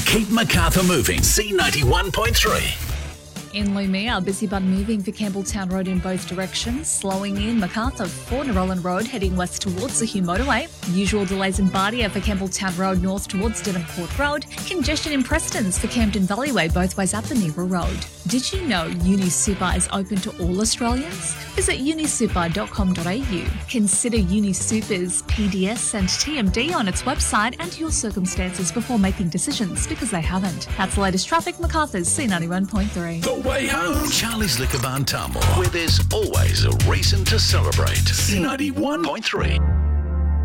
keep Macarthur moving. C91.3. In Lumea, busy but moving for Campbelltown Road in both directions, slowing in Macarthur for Nerollan Road heading west towards the Hume Motorway. Usual delays in Bardia for Campbelltown Road north towards Denham Court Road. Congestion in Prestons for Camden Valley Way both ways up the Nero Road. Did you know UniSuper is open to all Australians? Visit unisuper.com.au. Consider UniSuper's PDS and TMD on its website and your circumstances before making decisions, because they haven't. That's the latest traffic. Macarthur's C91.3. The way home. Charlie's Liquor Barn Tamworth, where there's always a reason to celebrate. C91.3.